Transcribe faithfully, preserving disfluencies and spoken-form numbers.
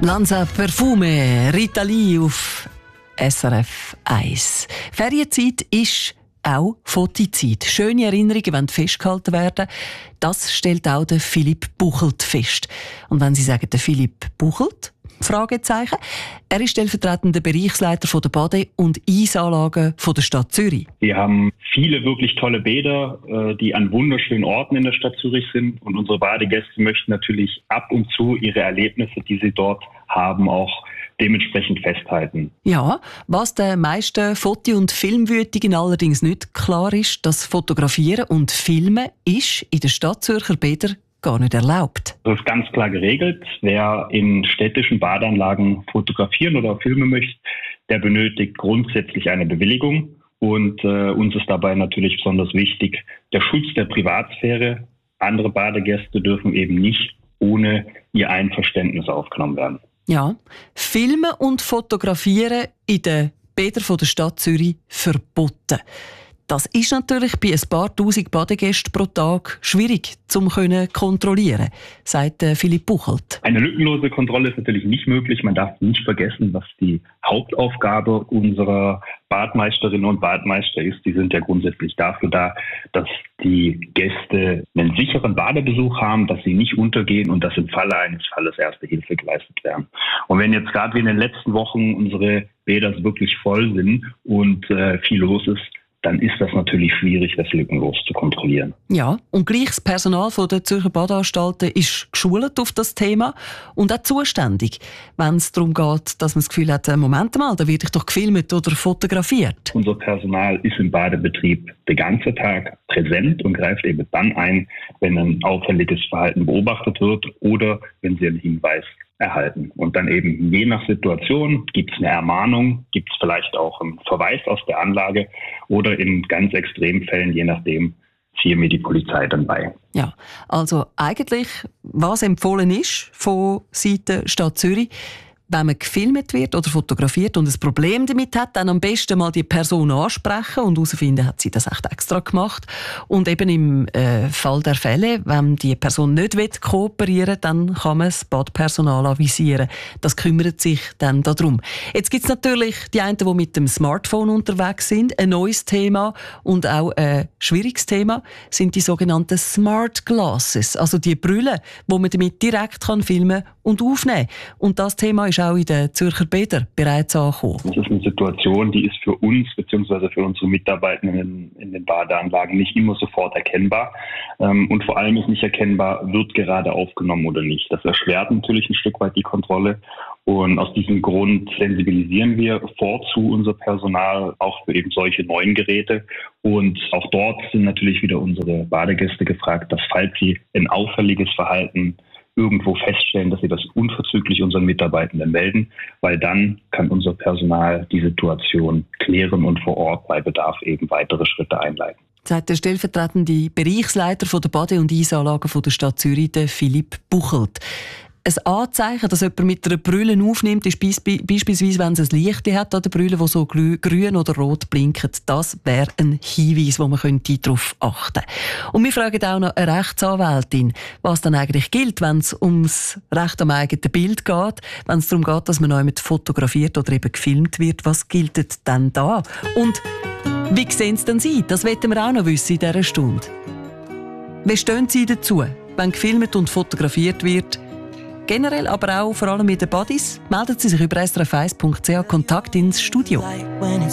Lanza Perfume, Rita Lee auf S R F eins. Ferienzeit ist auch Fotozeit. Schöne Erinnerungen wollen festgehalten werden. Das stellt auch der Philipp Buchelt fest. Und wenn Sie sagen, der Philipp Buchelt? Fragezeichen. Er ist stellvertretender Bereichsleiter der Bade- und Eisanlagen der Stadt Zürich. Wir haben viele wirklich tolle Bäder, die an wunderschönen Orten in der Stadt Zürich sind. Und unsere Badegäste möchten natürlich ab und zu ihre Erlebnisse, die sie dort haben, auch dementsprechend festhalten. Ja, was den meisten Foto- und Filmwütigen allerdings nicht klar ist, dass Fotografieren und Filmen ist in den Stadtzürcher Bädern gar nicht erlaubt. Das ist ganz klar geregelt. Wer in städtischen Badeanlagen fotografieren oder filmen möchte, der benötigt grundsätzlich eine Bewilligung. Und äh, uns ist dabei natürlich besonders wichtig der Schutz der Privatsphäre. Andere Badegäste dürfen eben nicht ohne ihr Einverständnis aufgenommen werden. Ja, Filmen und Fotografieren in den Bädern der Stadt Zürich verboten. Das ist natürlich bei ein paar tausend Badegästen pro Tag schwierig zu kontrollieren, sagt Philipp Buchelt. Eine lückenlose Kontrolle ist natürlich nicht möglich. Man darf nicht vergessen, was die Hauptaufgabe unserer Badmeisterinnen und Badmeister ist. Die sind ja grundsätzlich dafür da, dass die Gäste einen sicheren Badebesuch haben, dass sie nicht untergehen und dass im Falle eines Falles erste Hilfe geleistet werden. Und wenn jetzt gerade wie in den letzten Wochen unsere Bäder wirklich voll sind und äh, viel los ist, dann ist das natürlich schwierig, das lückenlos zu kontrollieren. Ja, und gleich das Personal der Zürcher Badeanstalten ist geschult auf das Thema und auch zuständig, wenn es darum geht, dass man das Gefühl hat, Moment mal, da werde ich doch gefilmt oder fotografiert. Unser Personal ist im Badebetrieb den ganzen Tag präsent und greift eben dann ein, wenn ein auffälliges Verhalten beobachtet wird oder wenn sie einen Hinweis erhalten. Und dann eben je nach Situation gibt es eine Ermahnung, gibt es vielleicht auch einen Verweis aus der Anlage oder in ganz extremen Fällen, je nachdem, ziehe mir die Polizei dann bei. Ja, also eigentlich, was empfohlen ist von Seiten Stadt Zürich, wenn man gefilmt wird oder fotografiert und ein Problem damit hat, dann am besten mal die Person ansprechen und herausfinden, hat sie das echt extra gemacht. Und eben im äh, Fall der Fälle, wenn die Person nicht will kooperieren will, dann kann man das Badpersonal avisieren. Das kümmert sich dann darum. Jetzt gibt es natürlich die einen, die mit dem Smartphone unterwegs sind. Ein neues Thema und auch ein schwieriges Thema sind die sogenannten Smart Glasses, also die Brille, wo man damit direkt kann filmen und aufnehmen kann. Und das Thema ist auch in den Zürcher Bädern bereits angekommen. Das ist eine Situation, die ist für uns bzw. für unsere Mitarbeitenden in den Badeanlagen nicht immer sofort erkennbar. Und vor allem ist nicht erkennbar, wird gerade aufgenommen oder nicht. Das erschwert natürlich ein Stück weit die Kontrolle. Und aus diesem Grund sensibilisieren wir vorzu unser Personal auch für eben solche neuen Geräte. Und auch dort sind natürlich wieder unsere Badegäste gefragt, dass falls sie ein auffälliges Verhalten irgendwo feststellen, dass sie das unverzüglich unseren Mitarbeitenden melden, weil dann kann unser Personal die Situation klären und vor Ort bei Bedarf eben weitere Schritte einleiten. Sagt der stellvertretende Bereichsleiter der Bade- und Eisanlagen der Stadt Zürich, der Philipp Buchelt. Ein Anzeichen, dass jemand mit einer Brille aufnimmt, ist beispielsweise, wenn es ein Licht hat an der Brille, das so grün oder rot blinkt. Das wäre ein Hinweis, wo man darauf achten könnte. Und wir fragen auch noch eine Rechtsanwältin, was dann eigentlich gilt, wenn es ums Recht am eigenen Bild geht, wenn es darum geht, dass man noch jemand fotografiert oder eben gefilmt wird. Was gilt denn da? Und wie sehen Sie denn Sie? Das wollten wir auch noch wissen in dieser Stunde. Wie stehen Sie dazu, wenn gefilmt und fotografiert wird? Generell, aber auch vor allem mit den Buddies, melden Sie sich über s r f eins punkt c h Kontakt ins Studio.